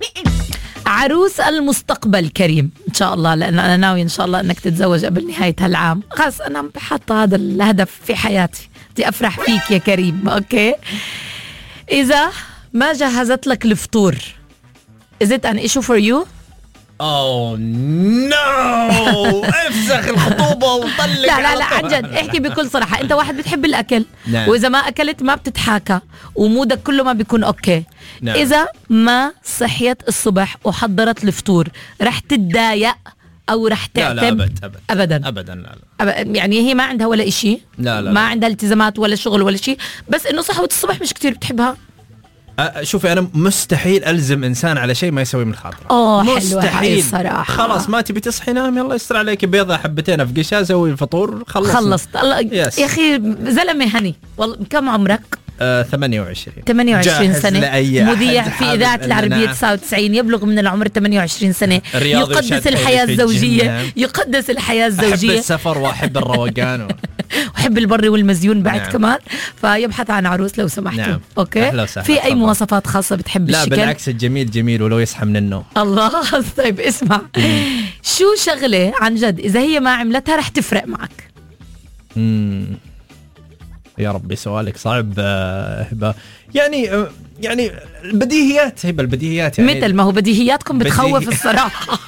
عروس المستقبل كريم إن شاء الله، لأن أنا ناوي إن شاء الله أنك تتزوج قبل نهاية هالعام. خلاص أنا حاطة هذا الهدف في حياتي، بدي أفرح فيك يا كريم. أوكي، إذا ما جهزت لك الفطور is it an issue for you؟ اوه نو افسخ الخطوبة وطلق. لا عن جد احكي بكل صراحة، انت واحد بتحب الاكل. نعم. واذا ما اكلت ما بتتحاكى ومودك كله ما بيكون اوكي. نعم. اذا ما صحيت الصبح وحضرت الفطور رح تتضايق او رح تعتب؟ لا ابدا ابدا لا. يعني هي ما عندها ولا اشي؟ لا ما عندها التزامات ولا شغل ولا شيء، بس انه صحوة الصبح مش كتير بتحبها. شوفي أنا مستحيل ألزم إنسان على شيء ما يسوي من خاطره. مستحيل صراحة. خلاص ما تبي تصحي نام، يلا يستر عليك بيضة حبتين أفقشها سوي الفطور خلصت. الله يا أخي زلمة هني والله. كم عمرك؟ 28 سنة، مذيع في إذاعة العربية 99، يبلغ من العمر 28 سنة، يقدس الحياة الزوجية، يقدس الحياة الزوجية، أحب السفر وأحب الروقان وأحب البر والمزيون بعد. نعم. كمان فيبحث عن عروس لو سمحتوا. نعم. أوكي، في أي مواصفات خاصة بتحب لا الشكل؟ بالعكس الجميل جميل ولو يصحى من النوم. الله. طيب اسمع، شو شغلة عن جد إذا هي ما عملتها رح تفرق معك؟ يا ربي سؤالك صعب هبة. يعني البديهيات هبة، البديهيات يعني مثل ما هو بديهياتكم بتخوف الصراحة.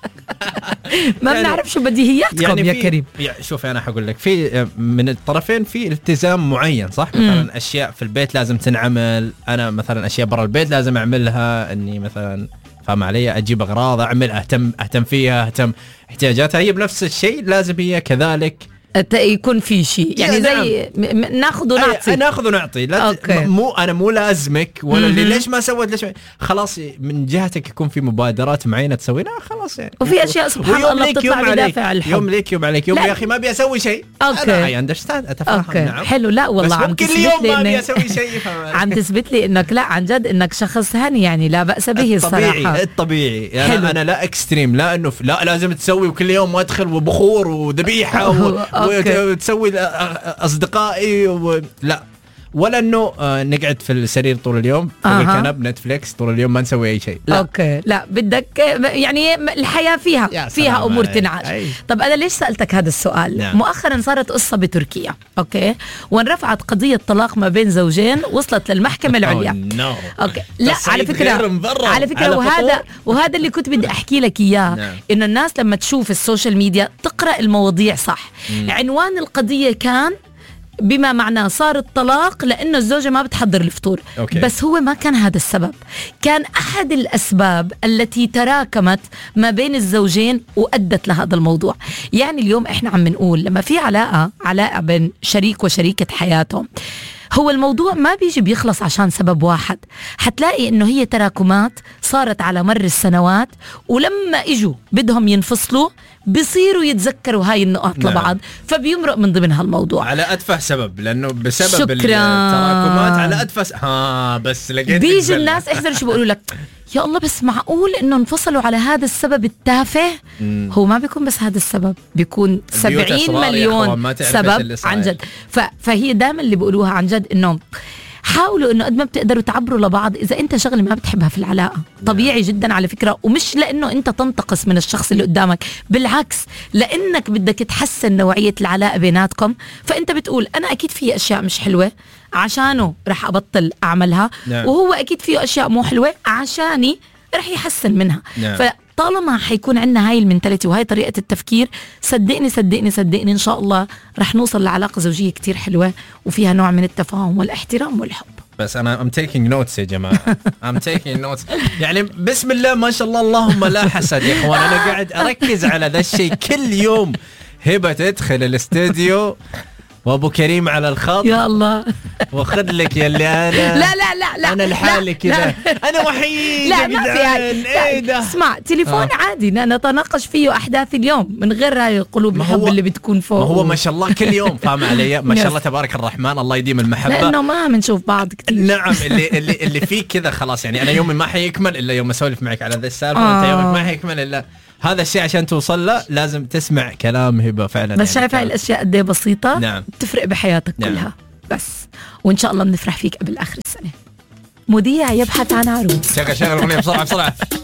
ما بنعرف شو بديهياتكم يعني يا كريم. شوفي أنا حقول لك في من الطرفين في التزام معين صح. مثلا أشياء في البيت لازم تنعمل، أنا مثلا أشياء برا البيت لازم أعملها، إني مثلا فاهم علي أجيب أغراض أعمل أهتم فيها، أهتم احتياجاتها، هي بنفس الشيء لازم هي كذلك يكون في شيء يعني زي ناخذ ونعطي. لا انا مو لازمك ولا اللي ليش ما سويت ليش خلاص من جهتك يكون في مبادرات معينه تسوينها خلاص يعني. وفي اشياء سبحان الله بتطلع بدافع الحب. يوم ليك يوم عليك، يوم يا اخي ما ابي اسوي شيء. انا اندرستاند اتفهم. نعم حلو. لا والله عم تثبت لي اليوم ما ابي اسوي شيء. عم تثبت لي انك لا عن جد انك شخص هني يعني لا باس به الصراحه. الطبيعي يعني انا لا اكستريم، لا انه لا لازم تسوي وكل يوم ادخل وبخور وذبيحه وتسوي أصدقائي لا، ولا إنه نقعد في السرير طول اليوم فوق الكنب نتفليكس طول اليوم ما نسوي أي شيء. لا. أوكي لا بدك يعني الحياة فيها أمور تنعاش. طب أنا ليش سألتك هذا السؤال؟ نعم. مؤخرا صارت قصة بتركيا أوكي، وانرفعت قضية طلاق ما بين زوجين وصلت للمحكمة العليا. أوكي لا على فكرة وهذا اللي كنت بدي أحكي لك إياه. نعم. إنه الناس لما تشوف السوشيال ميديا تقرأ المواضيع صح. عنوان القضية كان بما معناه صار الطلاق لأنه الزوجة ما بتحضر الفطور. أوكي. بس هو ما كان هذا السبب، كان أحد الأسباب التي تراكمت ما بين الزوجين وأدت لهذا الموضوع. يعني اليوم إحنا عم نقول لما في علاقة بين شريك وشريكة حياتهم، هو الموضوع ما بيجي بيخلص عشان سبب واحد، حتلاقي انه هي تراكمات صارت على مر السنوات، ولما اجوا بدهم ينفصلوا بيصيروا يتذكروا هاي النقاط. نعم. لبعض فبيمرق من ضمن هالموضوع على أتفه سبب، لأنه بسبب التراكمات على أتفه بس لقيت بيجي الناس احذر شو بيقولوا لك، يا الله بس معقول انه انفصلوا على هذا السبب التافه؟ هو ما بيكون بس هذا السبب، بيكون 70 مليون سبب عن جد. فهي دائما اللي بيقولوها عن جد انه حاولوا انه قد ما بتقدروا تعبروا لبعض. اذا انت شغله ما بتحبها في العلاقه طبيعي جدا على فكره، ومش لانه انت تنتقص من الشخص اللي قدامك، بالعكس لانك بدك تحسن نوعيه العلاقه بيناتكم، فانت بتقول انا اكيد في اشياء مش حلوه عشانه رح ابطل اعملها. نعم. وهو اكيد فيه اشياء مو حلوه عشاني رح يحسن منها. نعم. طالما حيكون عندنا هاي المنتاليتي وهاي طريقة التفكير، صدقني إن شاء الله رح نوصل لعلاقة زوجية كتير حلوة وفيها نوع من التفاهم والاحترام والحب. بس أنا I'm taking notes يا جماعة. I'm taking notes. يعني بسم الله ما شاء الله اللهم لا حسد يا إخوان، أنا قاعد أركز على ذا الشيء كل يوم. هبة تدخل الاستوديو وابو كريم على الخط، يا الله واخذ لك يلي انا لا انا لحالي كذا، انا وحيد. لا ما في اسمع تليفون عادي نتناقش فيه احداث اليوم من غير هاي قلوب الحب اللي بتكون فوق. ما هو ما شاء الله كل يوم فاهم علي، ما شاء الله تبارك الرحمن، الله يديم المحبه، لانه ما بنشوف بعض كثير. نعم اللي فيه كذا خلاص، يعني انا يومي ما حيكمل الا يوم اسولف معك على ذا السالفه، وانت يومك ما حيكمل الا هذا الشيء. عشان توصل له لازم تسمع كلام هبة فعلا. بس شايف هاي الأشياء قد ايه بسيطة. نعم. تفرق بحياتك. نعم. كلها بس، وإن شاء الله بنفرح فيك قبل آخر السنة. مذيع يبحث عن عروس. شغل الاغنيه بسرعه.